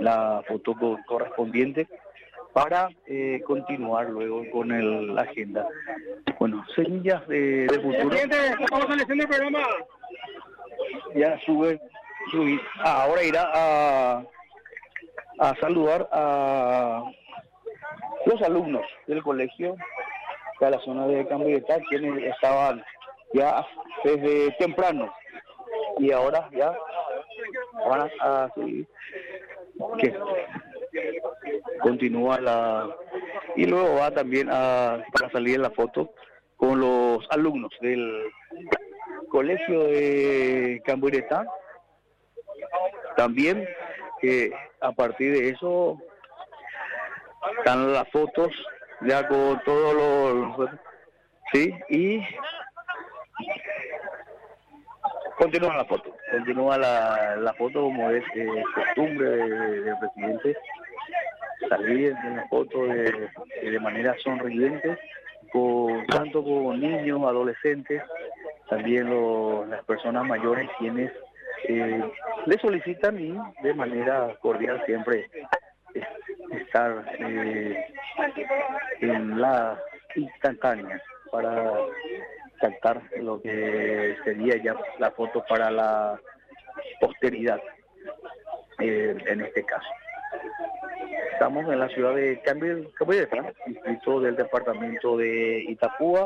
la foto correspondiente para continuar luego con la agenda. Bueno, semillas de futuro. Estamos seleccionando el programa. Ya ahora irá a saludar a los alumnos del colegio de la zona de Cambrietá, quienes estaban ya desde temprano y ahora ya van a seguir, que continúa y luego va también para salir en la foto con los alumnos del colegio de Cambrietá. También a partir de eso están las fotos ya con todos los sí, y continúa la foto como es costumbre del presidente, salir en la foto de manera sonriente, tanto con niños, adolescentes, también las personas mayores, quienes le solicitan y de manera cordial siempre estar en la instantánea para captar lo que sería ya la foto para la posteridad, en este caso. Estamos en la ciudad de Cambrietá, distrito del departamento de Itapúa.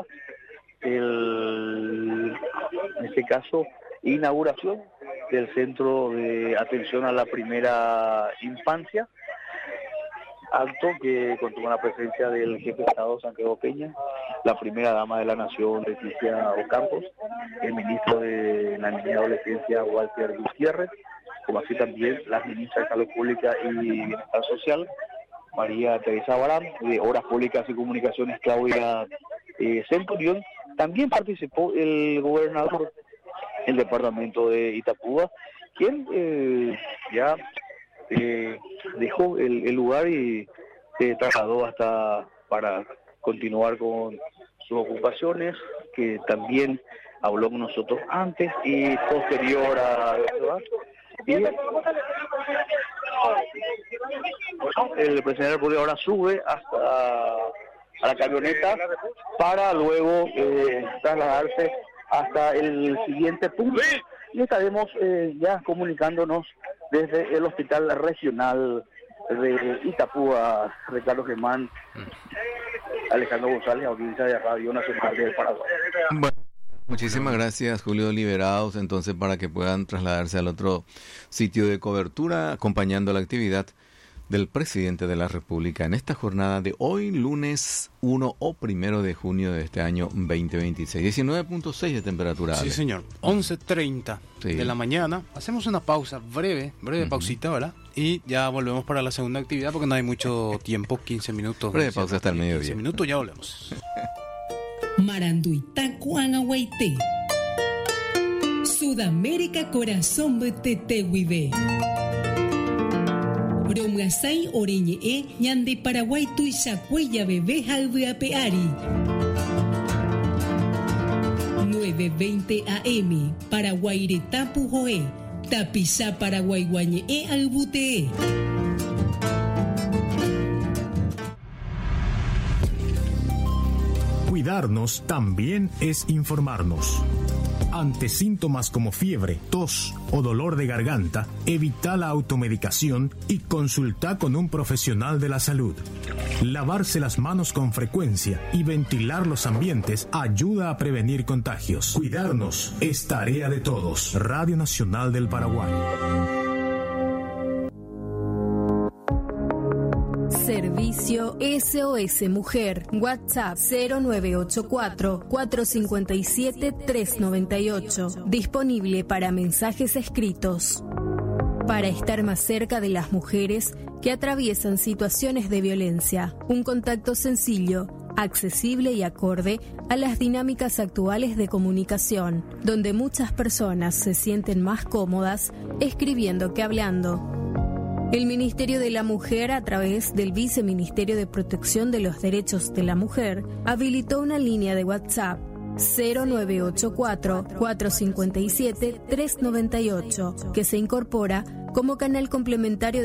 En este caso, inauguración del Centro de Atención a la Primera Infancia, acto que contó con la presencia del jefe de Estado Santiago Peña, la primera dama de la Nación Leticia Ocampos, el ministro de la Niñez y Adolescencia Walter Gutiérrez, como así también las ministras de Salud Pública y Bienestar Social, María Teresa Barán, de Obras Públicas y Comunicaciones, Claudia Centurión. También participó el gobernador del departamento de Itapúa, quien ya dejó el lugar y se trasladó hasta para continuar con sus ocupaciones, que también habló con nosotros antes y posterior a eso. Y el presidente de la República ahora sube hasta a la camioneta para luego trasladarse hasta el siguiente punto, y estaremos ya comunicándonos desde el Hospital Regional de Itapúa, Ricardo Germán, Alejandro González, audiencia de Radio Nacional del Paraguay. Bueno, muchísimas gracias, Julio. Liberados entonces para que puedan trasladarse al otro sitio de cobertura, acompañando la actividad del presidente de la República en esta jornada de hoy, lunes 1 o 1 de junio de este año 2026. 19.6 de temperatura. Sí, señor. 11:30 de la mañana. Hacemos una pausa, breve pausita, ¿verdad? Y ya volvemos para la segunda actividad porque no hay mucho tiempo, 15 minutos. Breve pausa hasta el mediodía. 15 minutos, ya volvemos. Maranduita Cuangahuayte. Sudamérica Corazón Tetehuibe. Bromgasay Oreñe Ñande Paraguay Tuisacuella Bebé Jalveapeari 9:20 AM Paraguairetapu Joe Tapisa Paraguay Guañe Albute. Cuidarnos también es informarnos. Ante síntomas como fiebre, tos o dolor de garganta, evita la automedicación y consulta con un profesional de la salud. Lavarse las manos con frecuencia y ventilar los ambientes ayuda a prevenir contagios. Cuidarnos es tarea de todos. Radio Nacional del Paraguay. Servicio SOS Mujer. WhatsApp 0984-457-398. Disponible para mensajes escritos. Para estar más cerca de las mujeres que atraviesan situaciones de violencia. Un contacto sencillo, accesible y acorde a las dinámicas actuales de comunicación, donde muchas personas se sienten más cómodas escribiendo que hablando. El Ministerio de la Mujer, a través del Viceministerio de Protección de los Derechos de la Mujer, habilitó una línea de WhatsApp 0984-457-398, que se incorpora como canal complementario de